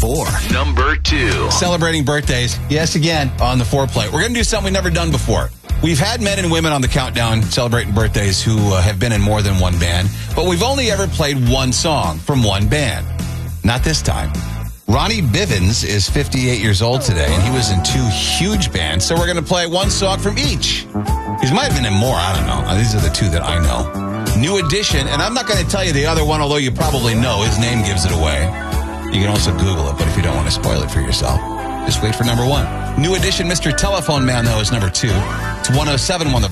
4. Number 2. Celebrating birthdays. Yes, again, on the foreplay. We're going to do something we've never done before. We've had men and women on the countdown celebrating birthdays who have been in more than one band, but we've only ever played one song from one band. Not this time. Ronnie Bivens is 58 years old today, and he was in 2 huge bands, so we're going to play one song from each. He might have been in more, I don't know. These are the 2 that I know. New Edition, and I'm not going to tell you the other one, although you probably know. His name gives it away. You can also Google it, but if you don't want to spoil it for yourself, just wait for number 1. New Edition, Mr. Telephone Man, though, is number 2. It's 107 on the